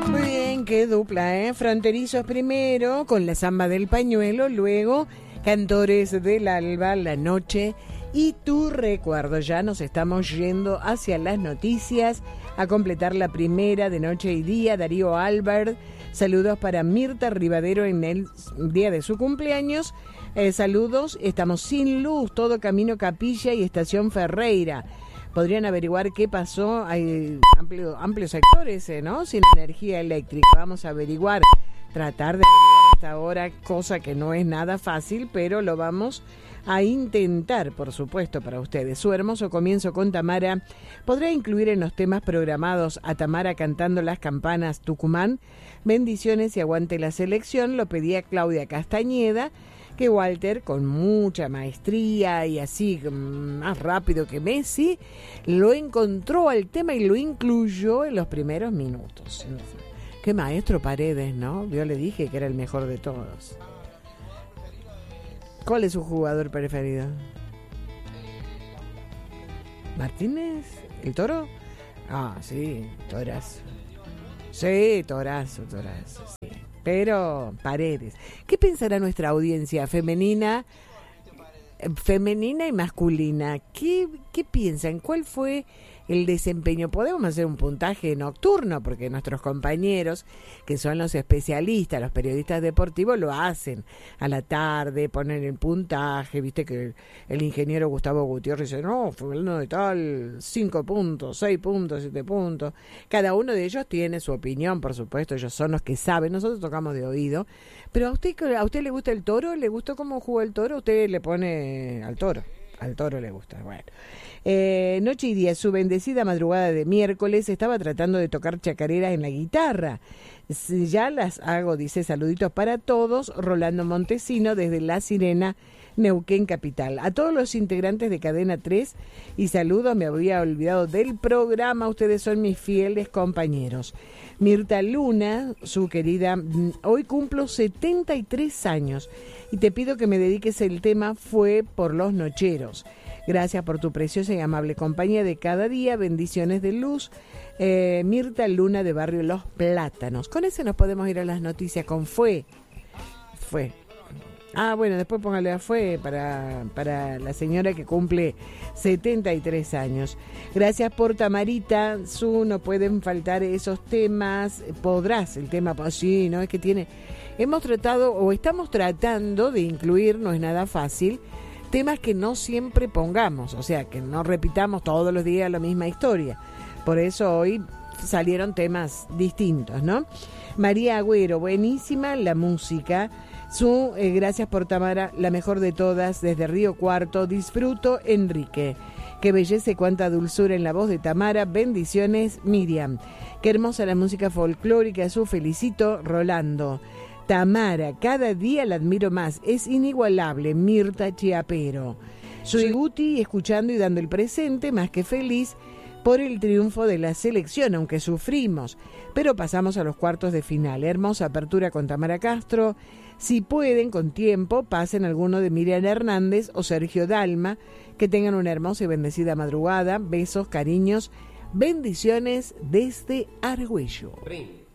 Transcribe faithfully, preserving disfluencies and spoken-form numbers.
Muy bien, qué dupla, ¿eh? Fronterizos primero, con la samba del pañuelo, luego Cantores del alba, la noche y tu recuerdo. Ya nos estamos yendo hacia las noticias, a completar la primera de Noche y Día. Darío Albert, saludos para Mirta Rivadero en el día de su cumpleaños. Eh, saludos, estamos sin luz, todo camino Capilla y Estación Ferreira. Podrían averiguar qué pasó, hay amplio, amplios sectores, eh, ¿no? Sin energía eléctrica. Vamos a averiguar, tratar de averiguar hasta ahora, cosa que no es nada fácil, pero lo vamos a intentar, por supuesto, para ustedes. Su hermoso comienzo con Tamara podrá incluir en los temas programados a Tamara cantando las campanas Tucumán. Bendiciones y aguante la selección, lo pedía Claudia Castañeda, que Walter, con mucha maestría y así más rápido que Messi, lo encontró al tema y lo incluyó en los primeros minutos. Qué maestro Paredes, ¿no? Yo le dije que era el mejor de todos. ¿Cuál es su jugador preferido? ¿Martínez? ¿El Toro? Ah, sí, Torazo. Sí, Torazo, Torazo, sí. Pero Paredes. ¿Qué pensará nuestra audiencia femenina, femenina y masculina? ¿Qué, qué piensan? ¿Cuál fue el desempeño? Podemos hacer un puntaje nocturno, porque nuestros compañeros, que son los especialistas, los periodistas deportivos, lo hacen a la tarde, ponen el puntaje. Viste que el, el ingeniero Gustavo Gutiérrez dice, no, fulano de tal, cinco puntos, seis puntos, siete puntos. Cada uno de ellos tiene su opinión, por supuesto, ellos son los que saben, nosotros tocamos de oído. Pero a usted, ¿a usted le gusta el Toro? ¿Le gustó cómo jugó el Toro? Usted le pone al Toro. Al Toro le gusta, bueno. Eh, noche y día, su bendecida madrugada de miércoles, estaba tratando de tocar chacareras en la guitarra. Ya las hago, dice, saluditos para todos. Rolando Montesino desde La Sirena, Neuquén Capital. A todos los integrantes de Cadena tres y saludos, me había olvidado del programa, ustedes son mis fieles compañeros. Mirta Luna, su querida, hoy cumplo setenta y tres años y te pido que me dediques el tema Fue por los Nocheros. Gracias por tu preciosa y amable compañía de cada día, bendiciones de luz. Eh, Mirta Luna de Barrio Los Plátanos. Con ese nos podemos ir a las noticias con Fue. Fue. Ah, bueno, después póngale a Fue para, para la señora que cumple setenta y tres años. Gracias por Tamarita. Su, no pueden faltar esos temas. Podrás, el tema, pues sí, ¿no? Es que tiene... Hemos tratado, o estamos tratando de incluir, no es nada fácil, temas que no siempre pongamos, o sea, que no repitamos todos los días la misma historia. Por eso hoy salieron temas distintos, ¿no? María Agüero, buenísima la música. Su, eh, gracias por Tamara, la mejor de todas, desde Río Cuarto. Disfruto, Enrique. Qué belleza y cuánta dulzura en la voz de Tamara. Bendiciones, Miriam. Qué hermosa la música folclórica. Su felicito, Rolando. Tamara, cada día la admiro más, es inigualable, Mirta Chiapero. Soy Guti, escuchando y dando el presente, más que feliz por el triunfo de la selección, aunque sufrimos, pero pasamos a los cuartos de final. Hermosa apertura con Tamara Castro. Si pueden, con tiempo, pasen alguno de Miriam Hernández o Sergio Dalma, que tengan una hermosa y bendecida madrugada. Besos, cariños, bendiciones desde Argüello.